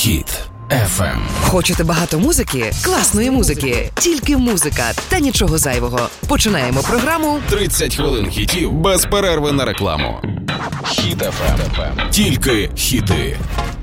Хіт FM. Хочете багато музики? Класної музики. Тільки музика та нічого зайвого. Починаємо програму 30 хвилин хітів без перерви на рекламу. Хіт FM. Тільки хіти.